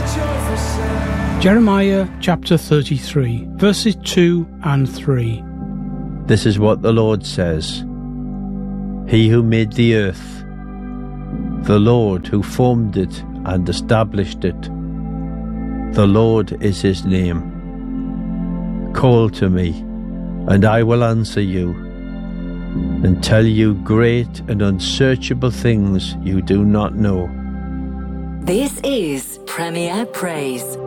Jeremiah chapter 33, verses 2 and 3. This is what the Lord says. He who made the earth, the Lord who formed it and established it, the Lord is his name. Call to me, and I will answer you, and tell you great and unsearchable things you do not know. This is Premier Praise.